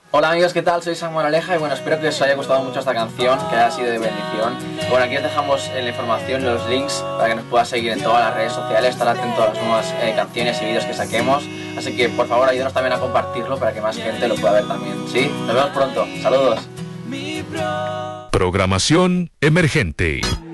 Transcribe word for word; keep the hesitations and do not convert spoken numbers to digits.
Hola amigos, ¿qué tal? Soy Samuel Aleja y bueno, espero que os haya gustado mucho esta canción, que haya sido de bendición. Bueno, aquí os dejamos en la información los links para que nos puedas seguir en todas las redes sociales, estar atento a las nuevas eh, canciones y vídeos que saquemos. Así que por favor ayúdanos también a compartirlo para que más gente lo pueda ver también, ¿sí? Nos vemos pronto, saludos. Programación emergente.